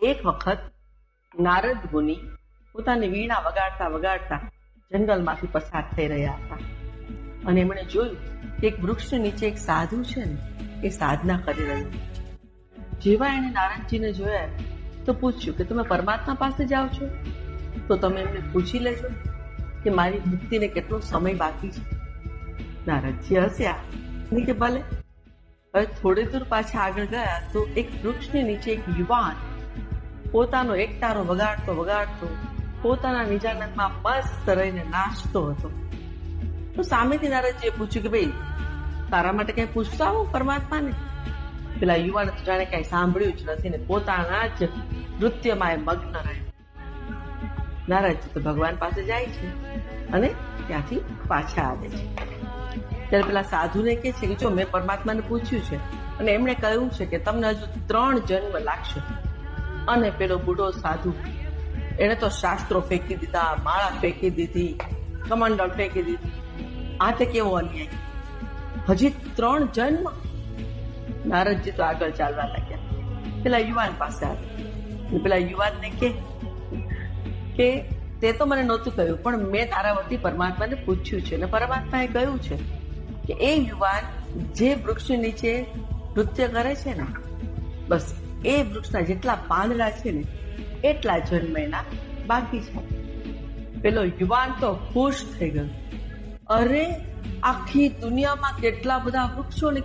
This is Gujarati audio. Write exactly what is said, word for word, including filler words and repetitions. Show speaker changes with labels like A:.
A: એક વખત નારદ મુનિ પોતાની વીણા વગાડતા વગાડતા જંગલમાંથી પસાર થઈ રહ્યા હતા અને એમણે જોયું કે એક વૃક્ષ નીચે એક સાધુ છે ને એ સાધના કરી રહ્યું છે. જેવા એને નારદજીને જોયા તો પૂછ્યું કે તમે પરમાત્મા પાસે જાઓ છો? તો તમે એમને પૂછી લેજો કે મારી મુક્તિને કેટલો સમય બાકી છે. નારદજી હસ્યા અને કે ભલે. હવે થોડી દૂર પાછા આગળ ગયા તો એક વૃક્ષની નીચે એક યુવાન પોતાનો એકતારો વગાડતો વગાડતો પોતાના નિજાનંદમાં મસ્ત રહીને નાચતો હતો. તો સામેથી નારદજીએ પૂછ્યું કે ભાઈ તારા માટે કઈ પૂછતા આવું પરમાત્માને? પેલા યુવાને તો જાણે કઈ સાંભળ્યું જ નથી ને પોતાના જ નૃત્યમાં એ મગ્ન રહે. નારદજી તો ભગવાન પાસે જાય છે અને ત્યાંથી પાછા આવે છે. ત્યારે પેલા સાધુને કે છે કે જો મેં પરમાત્માને પૂછ્યું છે અને એમણે કહ્યું છે કે તમને હજુ ત્રણ જન્મ લાગશે. અને પેલો બુઢો સાધુ એને તો શાસ્ત્રો ફેંકી દીધા, માળા ફેંકી દીધી, કમંડળ ફેંકી દીધી. આ તે કેવો અન્યાય! હજી ત્રણ જન્મ? નારદજી તો આગળ ચાલવા લાગ્યા. પેલા યુવાન પાસે આવ્યા. પેલા યુવાનને કે કે તે તો મને નહોતું કહ્યું પણ મેં તારા વતી પરમાત્માને પૂછ્યું છે અને પરમાત્માએ કહ્યું છે કે એ યુવાન જે વૃક્ષ નીચે નૃત્ય કરે છે ને બસ એ વૃક્ષના જેટલા પાંદડા છે ને એટલા જન્મ એના બાકી છે. પેલો યુવાન તો ખુશ થઈ ગયો. અરે આખી દુનિયામાં કેટલા બધા વૃક્ષો